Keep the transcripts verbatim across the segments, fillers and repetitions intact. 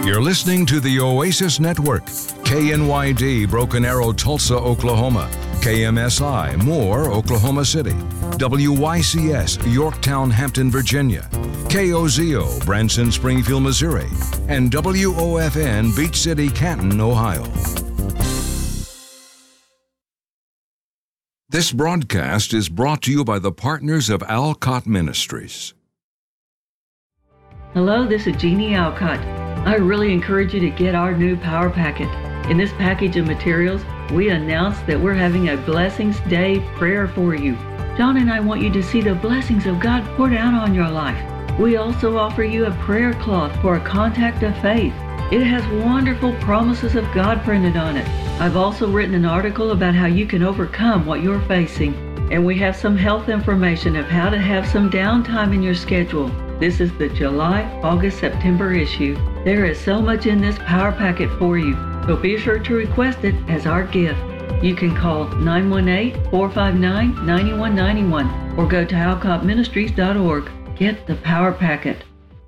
You're listening to the Oasis Network, K N Y D, Broken Arrow, Tulsa, Oklahoma, K M S I, Moore, Oklahoma City, W Y C S, Yorktown, Hampton, Virginia, K O Z O, Branson, Springfield, Missouri, and W O F N, Beach City, Canton, Ohio. This broadcast is brought to you by the partners of Alcott Ministries. Hello, this is Jeannie Alcott. I really encourage you to get our new Power Packet. In this package of materials, we announce that we're having a Blessings Day prayer for you. John and I want you to see the blessings of God poured out on your life. We also offer you a prayer cloth for a contact of faith. It has wonderful promises of God printed on it. I've also written an article about how you can overcome what you're facing. And we have some health information of how to have some downtime in your schedule. This is the July, August, September issue. There is so much in this Power Packet for you, so be sure to request it as our gift. You can call nine one eight, four five nine, nine one nine one or go to alcott ministries dot org. Get the Power Packet.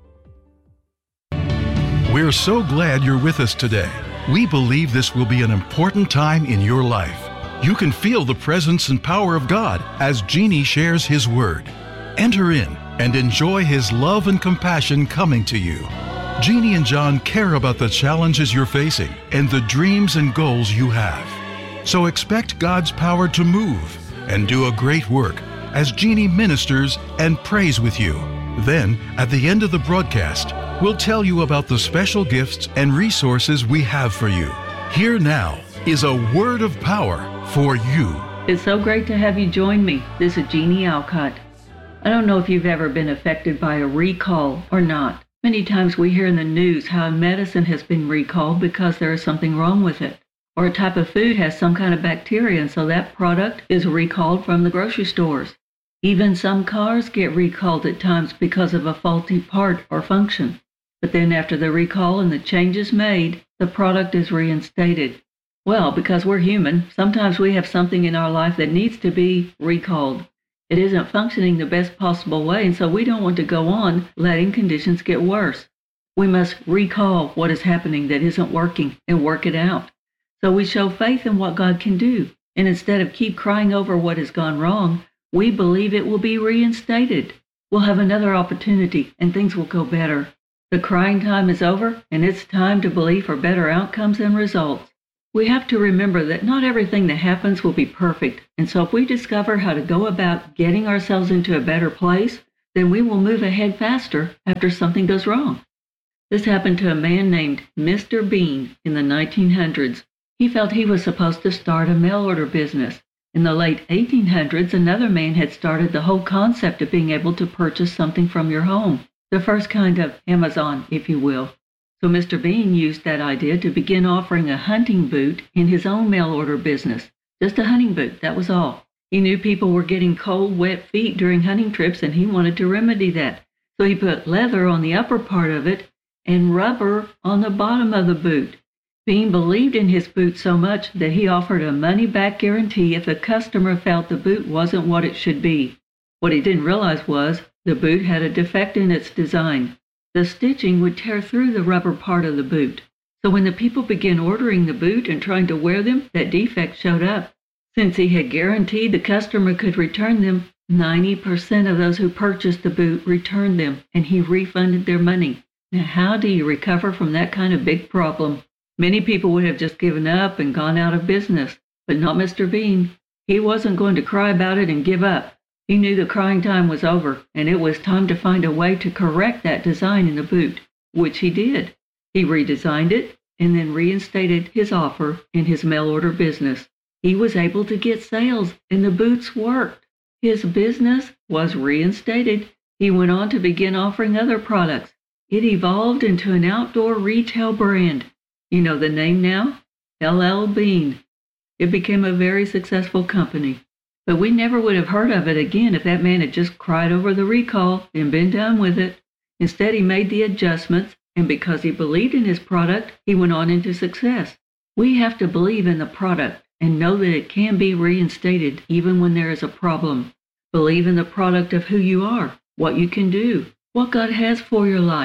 We're so glad you're with us today. We believe this will be an important time in your life. You can feel the presence and power of God as Jeannie shares His Word. Enter in and enjoy His love and compassion coming to you. Jeannie and John care about the challenges you're facing and the dreams and goals you have. So expect God's power to move and do a great work as Jeannie ministers and prays with you. Then, at the end of the broadcast, we'll tell you about the special gifts and resources we have for you. Here now is a word of power for you. It's so great to have you join me. This is Jeannie Alcott. I don't know if you've ever been affected by a recall or not. Many times we hear in the news how a medicine has been recalled because there is something wrong with it. Or a type of food has some kind of bacteria, and so that product is recalled from the grocery stores. Even some cars get recalled at times because of a faulty part or function. But then after the recall and the changes made, the product is reinstated. Well, because we're human, sometimes we have something in our life that needs to be recalled. It isn't functioning the best possible way, and so we don't want to go on letting conditions get worse. We must recall what is happening that isn't working and work it out. So we show faith in what God can do. And instead of keep crying over what has gone wrong, we believe it will be reinstated. We'll have another opportunity and things will go better. The crying time is over, and it's time to believe for better outcomes and results. We have to remember that not everything that happens will be perfect, and so if we discover how to go about getting ourselves into a better place, then we will move ahead faster after something goes wrong. This happened to a man named Mister Bean in the nineteen hundreds. He felt he was supposed to start a mail-order business. In the late eighteen hundreds, another man had started the whole concept of being able to purchase something from your home, the first kind of Amazon, if you will. So Mister Bean used that idea to begin offering a hunting boot in his own mail-order business. Just a hunting boot, that was all. He knew people were getting cold, wet feet during hunting trips, and he wanted to remedy that. So he put leather on the upper part of it and rubber on the bottom of the boot. Bean believed in his boot so much that he offered a money-back guarantee if the customer felt the boot wasn't what it should be. What he didn't realize was the boot had a defect in its design. The stitching would tear through the rubber part of the boot. So when the people began ordering the boot and trying to wear them, that defect showed up. Since he had guaranteed the customer could return them, ninety percent of those who purchased the boot returned them, and he refunded their money. Now, how do you recover from that kind of big problem? Many people would have just given up and gone out of business, but not Mister Bean. He wasn't going to cry about it and give up. He knew the crying time was over, and it was time to find a way to correct that design in the boot, which he did. He redesigned it and then reinstated his offer in his mail-order business. He was able to get sales, and the boots worked. His business was reinstated. He went on to begin offering other products. It evolved into an outdoor retail brand. You know the name now? L L Bean. It became a very successful company. But we never would have heard of it again if that man had just cried over the recall and been done with it. Instead, he made the adjustments, and because he believed in his product, he went on into success. We have to believe in the product and know that it can be reinstated even when there is a problem. Believe in the product of who you are, what you can do, what God has for your life.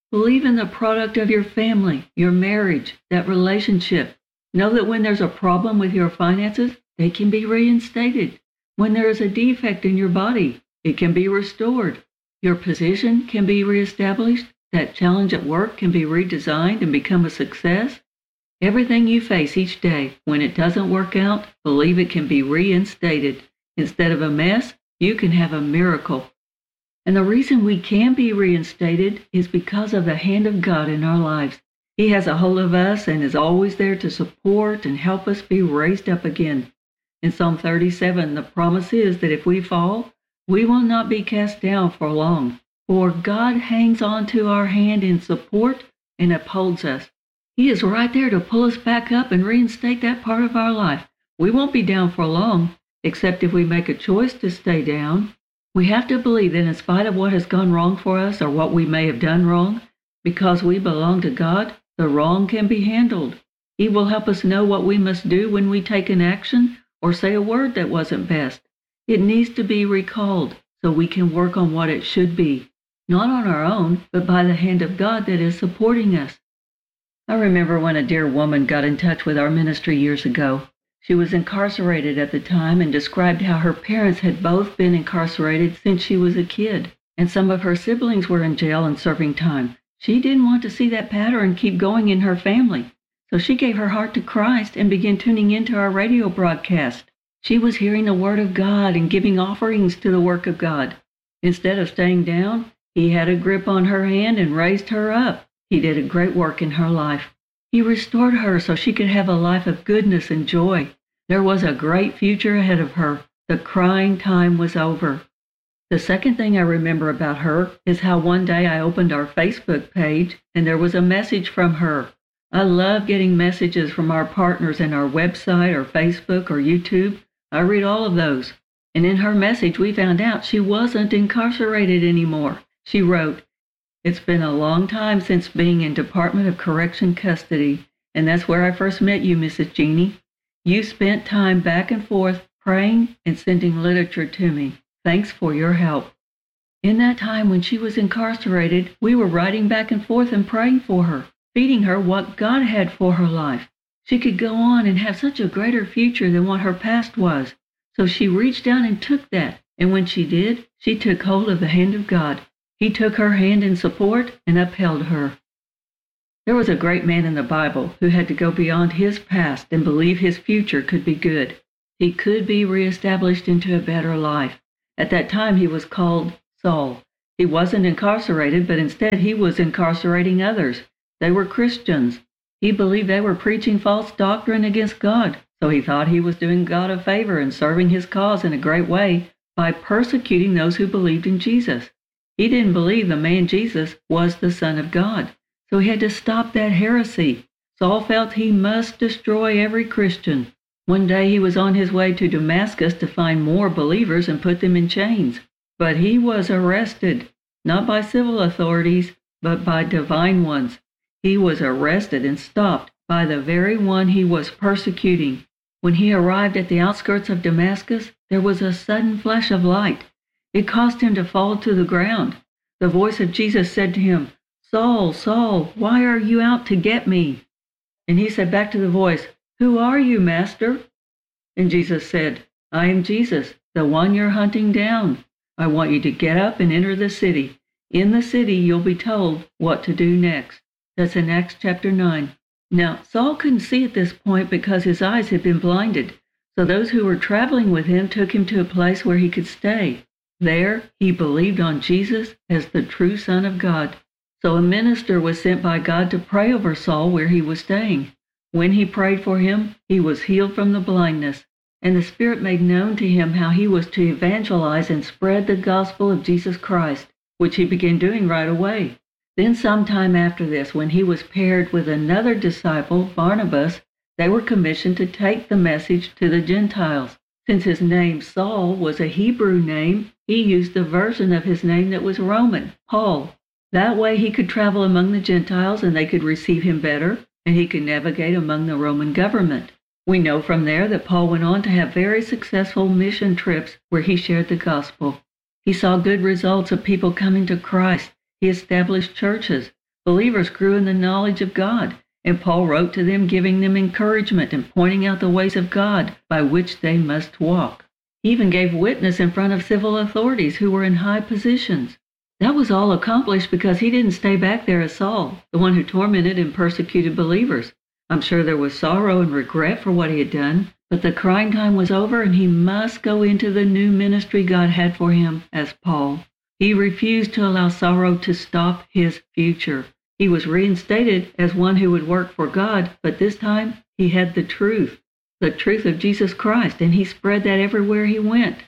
Believe in the product of your family, your marriage, that relationship. Know that when there's a problem with your finances, they can be reinstated. When there is a defect in your body, it can be restored. Your position can be reestablished. That challenge at work can be redesigned and become a success. Everything you face each day, when it doesn't work out, believe it can be reinstated. Instead of a mess, you can have a miracle. And the reason we can be reinstated is because of the hand of God in our lives. He has a hold of us and is always there to support and help us be raised up again. In Psalm thirty-seven, the promise is that if we fall, we will not be cast down for long, for God hangs on to our hand in support and upholds us. He is right there to pull us back up and reinstate that part of our life. We won't be down for long, except if we make a choice to stay down. We have to believe that in spite of what has gone wrong for us or what we may have done wrong, because we belong to God, the wrong can be handled. He will help us know what we must do when we take an action or say a word that wasn't best. It needs to be recalled so we can work on what it should be, not on our own, but by the hand of God that is supporting us. I remember when a dear woman got in touch with our ministry years ago. She was incarcerated at the time and described how her parents had both been incarcerated since she was a kid, and some of her siblings were in jail and serving time. She didn't want to see that pattern keep going in her family, so she gave her heart to Christ and began tuning into our radio broadcast. She was hearing the Word of God and giving offerings to the work of God. Instead of staying down, He had a grip on her hand and raised her up. He did a great work in her life. He restored her so she could have a life of goodness and joy. There was a great future ahead of her. The crying time was over. The second thing I remember about her is how one day I opened our Facebook page and there was a message from her. I love getting messages from our partners in our website or Facebook or YouTube. I read all of those. And in her message, we found out she wasn't incarcerated anymore. She wrote, "It's been a long time since being in Department of Correction custody, and that's where I first met you, Missus Jeannie. You spent time back and forth praying and sending literature to me. Thanks for your help." In that time when she was incarcerated, we were writing back and forth and praying for her, feeding her what God had for her life. She could go on and have such a greater future than what her past was. So she reached out and took that, and when she did, she took hold of the hand of God. He took her hand in support and upheld her. There was a great man in the Bible who had to go beyond his past and believe his future could be good. He could be reestablished into a better life. At that time, he was called Saul. He wasn't incarcerated, but instead he was incarcerating others. They were Christians. He believed they were preaching false doctrine against God, so he thought he was doing God a favor and serving his cause in a great way by persecuting those who believed in Jesus. He didn't believe the man Jesus was the Son of God, so he had to stop that heresy. Saul felt he must destroy every Christian. One day he was on his way to Damascus to find more believers and put them in chains. But he was arrested, not by civil authorities, but by divine ones. He was arrested and stopped by the very one he was persecuting. When he arrived at the outskirts of Damascus, there was a sudden flash of light. It caused him to fall to the ground. The voice of Jesus said to him, "Saul, Saul, why are you out to get me?" And he said back to the voice, "Who are you, Master?" And Jesus said, "I am Jesus, the one you're hunting down. I want you to get up and enter the city. In the city, you'll be told what to do next." That's in Acts chapter nine. Now, Saul couldn't see at this point because his eyes had been blinded. So those who were traveling with him took him to a place where he could stay. There, he believed on Jesus as the true Son of God. So a minister was sent by God to pray over Saul where he was staying. When he prayed for him, he was healed from the blindness, and the Spirit made known to him how he was to evangelize and spread the gospel of Jesus Christ, which he began doing right away. Then sometime after this, when he was paired with another disciple, Barnabas, they were commissioned to take the message to the Gentiles. Since his name Saul was a Hebrew name, he used the version of his name that was Roman, Paul. That way he could travel among the Gentiles and they could receive him better, and he could navigate among the Roman government. We know from there that Paul went on to have very successful mission trips where he shared the gospel. He saw good results of people coming to Christ. He established churches. Believers grew in the knowledge of God, and Paul wrote to them giving them encouragement and pointing out the ways of God by which they must walk. He even gave witness in front of civil authorities who were in high positions. That was all accomplished because he didn't stay back there as Saul, the one who tormented and persecuted believers. I'm sure there was sorrow and regret for what he had done, but the crying time was over and he must go into the new ministry God had for him as Paul. He refused to allow sorrow to stop his future. He was reinstated as one who would work for God, but this time he had the truth, the truth of Jesus Christ, and he spread that everywhere he went.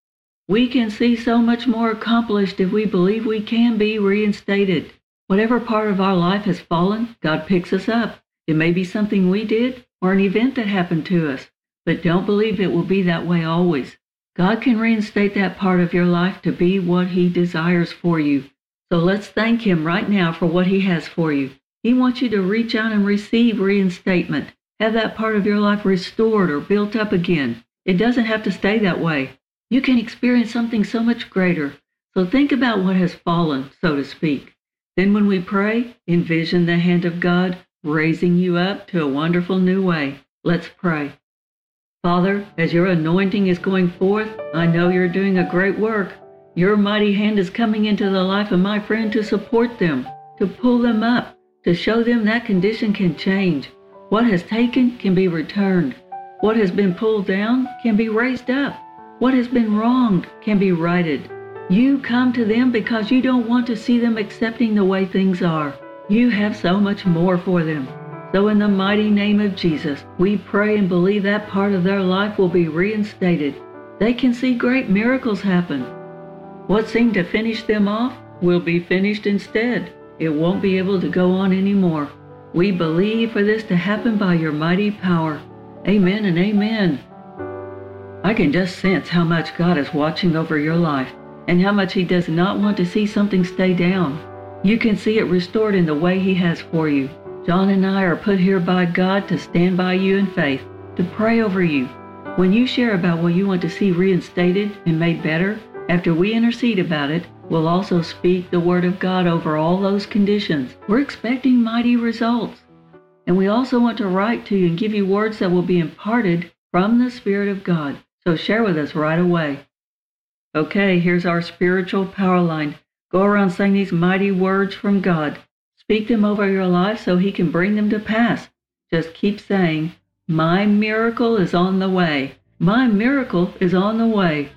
We can see so much more accomplished if we believe we can be reinstated. Whatever part of our life has fallen, God picks us up. It may be something we did or an event that happened to us, but don't believe it will be that way always. God can reinstate that part of your life to be what He desires for you. So let's thank Him right now for what He has for you. He wants you to reach out and receive reinstatement. Have that part of your life restored or built up again. It doesn't have to stay that way. You can experience something so much greater. So think about what has fallen, so to speak. Then when we pray, envision the hand of God raising you up to a wonderful new way. Let's pray. Father, as your anointing is going forth, I know you're doing a great work. Your mighty hand is coming into the life of my friend to support them, to pull them up, to show them that condition can change. What has taken can be returned. What has been pulled down can be raised up. What has been wronged can be righted. You come to them because you don't want to see them accepting the way things are. You have so much more for them. So in the mighty name of Jesus, we pray and believe that part of their life will be reinstated. They can see great miracles happen. What seemed to finish them off will be finished instead. It won't be able to go on anymore. We believe for this to happen by your mighty power. Amen and amen. I can just sense how much God is watching over your life and how much He does not want to see something stay down. You can see it restored in the way He has for you. John and I are put here by God to stand by you in faith, to pray over you. When you share about what you want to see reinstated and made better, after we intercede about it, we'll also speak the word of God over all those conditions. We're expecting mighty results. And we also want to write to you and give you words that will be imparted from the Spirit of God. So share with us right away. Okay, here's our spiritual power line. Go around saying these mighty words from God. Speak them over your life so He can bring them to pass. Just keep saying, my miracle is on the way. My miracle is on the way.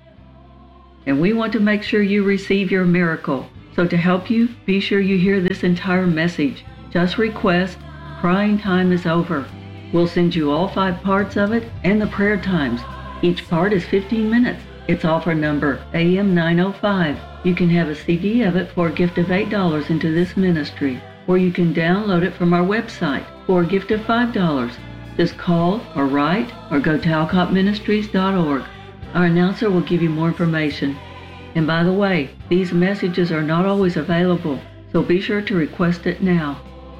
And we want to make sure you receive your miracle. So to help you, be sure you hear this entire message. Just request, crying time is over. We'll send you all five parts of it and the prayer times. Each part is fifteen minutes. It's offer number A M nine oh five. You can have a C D of it for a gift of eight dollars into this ministry, or you can download it from our website for a gift of five dollars. Just call or write or go to alcott ministries dot org. Our announcer will give you more information. And by the way, these messages are not always available, so be sure to request it now.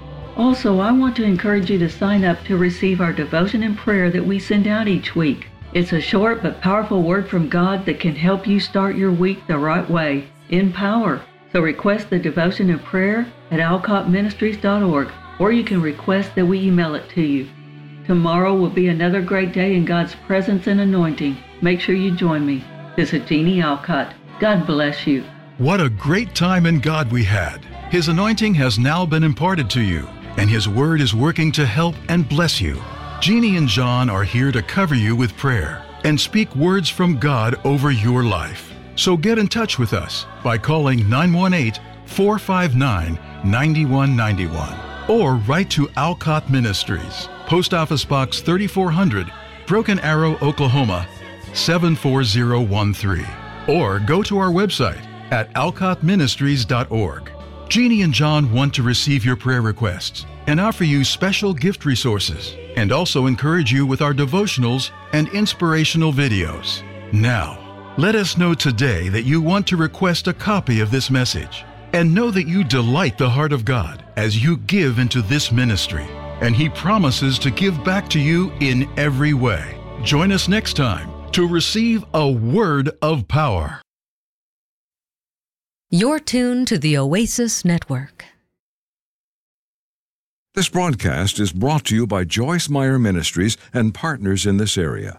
Also, I want to encourage you to sign up to receive our devotion and prayer that we send out each week. It's a short but powerful word from God that can help you start your week the right way, in power. So request the devotion and prayer at alcott ministries dot org, or you can request that we email it to you. Tomorrow will be another great day in God's presence and anointing. Make sure you join me. This is Jeannie Alcott. God bless you. What a great time in God we had. His anointing has now been imparted to you, and His Word is working to help and bless you. Jeannie and John are here to cover you with prayer and speak words from God over your life. So get in touch with us by calling nine one eight, four five nine, nine one nine one or write to Alcott Ministries, Post Office Box thirty-four hundred, Broken Arrow, Oklahoma seven four zero one three, or go to our website at alcott ministries dot org. Jeannie and John want to receive your prayer requests and offer you special gift resources, and also encourage you with our devotionals and inspirational videos. Now, let us know today that you want to request a copy of this message, and know that you delight the heart of God as you give into this ministry, and He promises to give back to you in every way. Join us next time to receive a word of power. You're tuned to the Oasis Network. This broadcast is brought to you by Joyce Meyer Ministries and partners in this area.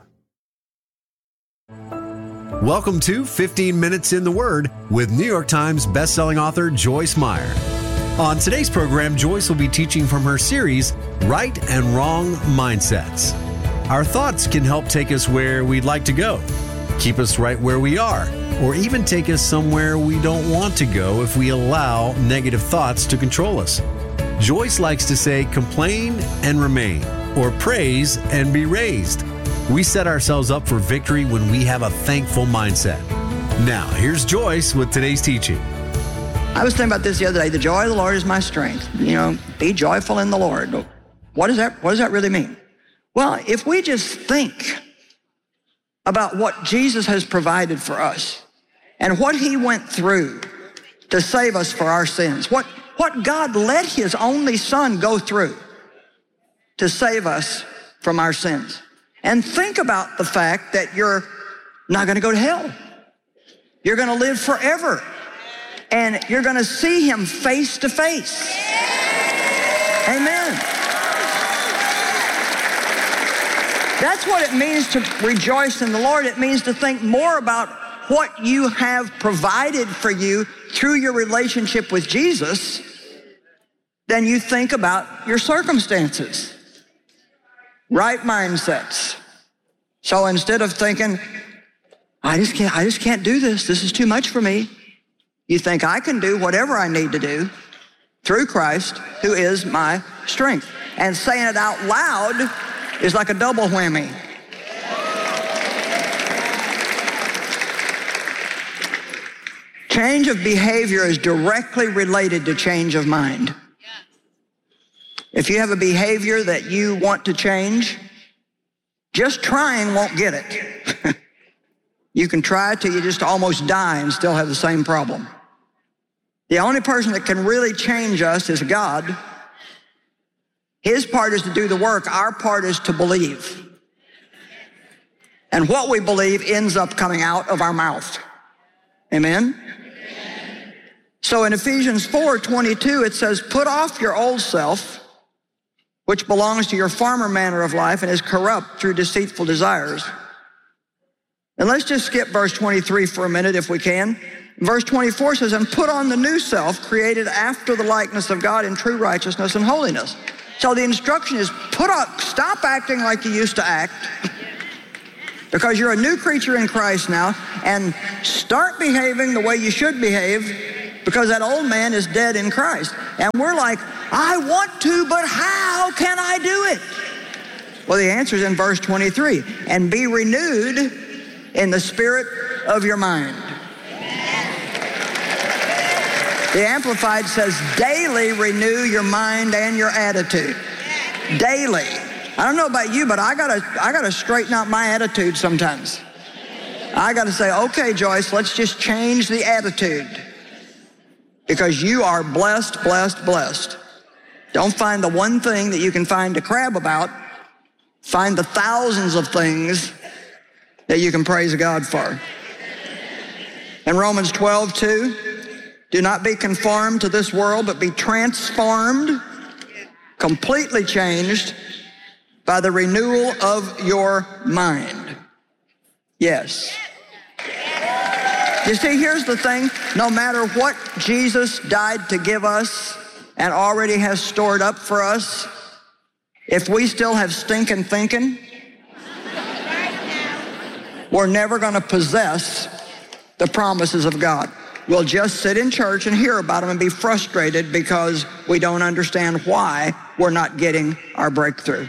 Welcome to fifteen minutes in the Word with New York Times bestselling author Joyce Meyer. On today's program, Joyce will be teaching from her series, Right and Wrong Mindsets. Our thoughts can help take us where we'd like to go, keep us right where we are, or even take us somewhere we don't want to go if we allow negative thoughts to control us. Joyce likes to say, complain and remain, or praise and be raised. We set ourselves up for victory when we have a thankful mindset. Now, here's Joyce with today's teaching. I was thinking about this the other day. The joy of the Lord is my strength. You know, be joyful in the Lord. What does that, what does that really mean? Well, if we just think about what Jesus has provided for us and what he went through to save us for our sins, what What God let his only son go through to save us from our sins. And think about the fact that you're not going to go to hell. You're going to live forever. And you're going to see him face to face. Amen. That's what it means to rejoice in the Lord. It means to think more about what you have provided for you through your relationship with Jesus than you think about your circumstances. Right mindsets. So instead of thinking, I just can't, I just can't do this, this is too much for me, you think I can do whatever I need to do through Christ, who is my strength. And saying it out loud is like a double whammy. Change of behavior is directly related to change of mind. If you have a behavior that you want to change, just trying won't get it. You can try till you just almost die and still have the same problem. The only person that can really change us is God. His part is to do the work. Our part is to believe. And what we believe ends up coming out of our mouth. Amen? So in Ephesians four twenty-two, it says, put off your old self, which belongs to your former manner of life and is corrupt through deceitful desires. And let's just skip verse twenty-three for a minute if we can. Verse twenty-four says, and put on the new self created after the likeness of God in true righteousness and holiness. So the instruction is put up, stop acting like you used to act, because you're a new creature in Christ now, and start behaving the way you should behave, because that old man is dead in Christ. And we're like, I want to, but how can I do it? Well, the answer is in verse twenty-three. And be renewed in the spirit of your mind. The Amplified says, daily renew your mind and your attitude. Daily. I don't know about you, but I gotta, I gotta straighten out my attitude sometimes. I gotta say, okay, Joyce, let's just change the attitude. Because you are blessed, blessed, blessed. Don't find the one thing that you can find to crab about. Find the thousands of things that you can praise God for. In Romans twelve two, do not be conformed to this world, but be transformed, completely changed by the renewal of your mind. Yes. You see, here's the thing. No matter what Jesus died to give us and already has stored up for us, if we still have stinking thinking, we're never going to possess the promises of God. We'll just sit in church and hear about them and be frustrated because we don't understand why we're not getting our breakthrough.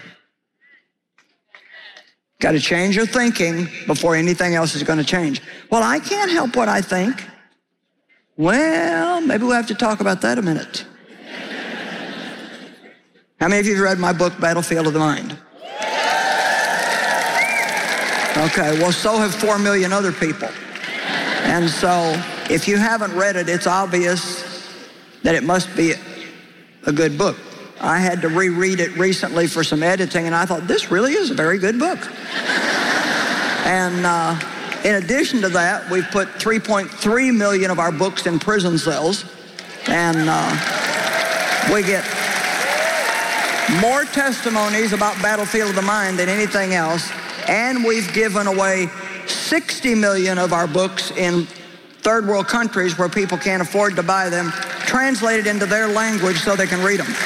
Got to change your thinking before anything else is going to change. Well, I can't help what I think. Well, maybe we'll have to talk about that a minute. How many of you have read my book, Battlefield of the Mind? Okay, well, so have four million other people. And so, if you haven't read it, it's obvious that it must be a good book. I had to reread it recently for some editing, and I thought, this really is a very good book. And uh, in addition to that, we've put three point three million of our books in prison cells, and uh, we get More testimonies about Battlefield of the Mind than anything else, and we've given away sixty million of our books in third world countries where people can't afford to buy them, translated into their language so they can read them.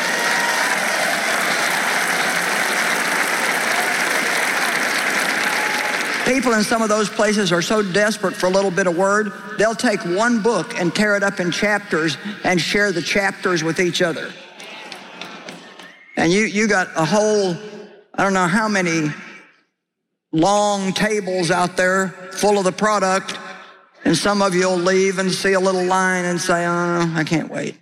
People in some of those places are so desperate for a little bit of word, they'll take one book and tear it up in chapters and share the chapters with each other. And you, you got a whole, I don't know how many long tables out there full of the product, and some of you will leave and see a little line and say, oh, I can't wait.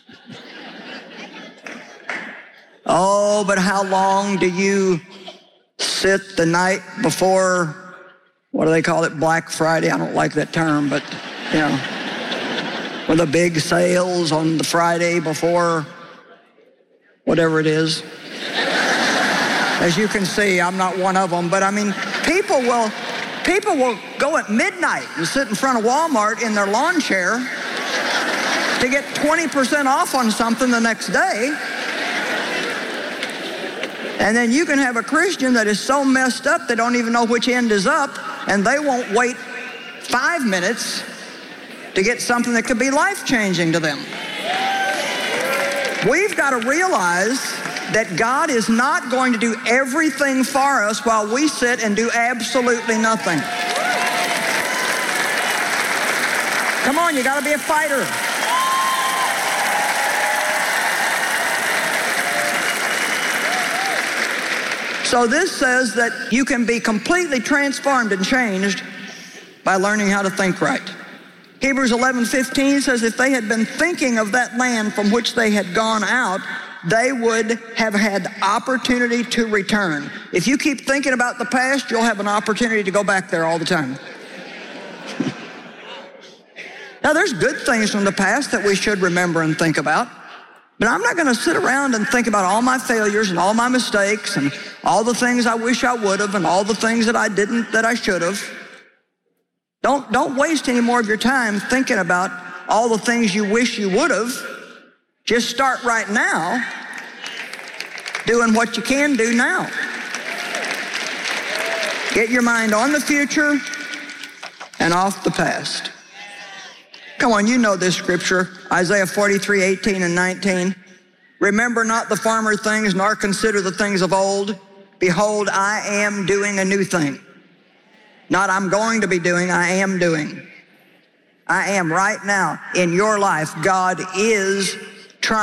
Oh, but how long do you sit the night before, what do they call it, Black Friday? I don't like that term, but, you know, with the big sales on the Friday before whatever it is. As you can see, I'm not one of them, but I mean, people will, people will go at midnight and sit in front of Walmart in their lawn chair to get twenty percent off on something the next day. And then you can have a Christian that is so messed up they don't even know which end is up, and they won't wait five minutes to get something that could be life-changing to them. We've got to realize that God is not going to do everything for us while we sit and do absolutely nothing. Come on, you got to be a fighter. So this says that you can be completely transformed and changed by learning how to think right. Hebrews eleven fifteen says if they had been thinking of that land from which they had gone out, they would have had opportunity to return. If you keep thinking about the past, you'll have an opportunity to go back there all the time. Now, there's good things from the past that we should remember and think about, but I'm not going to sit around and think about all my failures and all my mistakes and all the things I wish I would have and all the things that I didn't that I should have. Don't, don't waste any more of your time thinking about all the things you wish you would have. Just start right now doing what you can do now. Get your mind on the future and off the past. Come on, you know this scripture, Isaiah forty-three, eighteen and nineteen. Remember not the former things, nor consider the things of old. Behold, I am doing a new thing. Not I'm going to be doing, I am doing. I am right now in your life. God is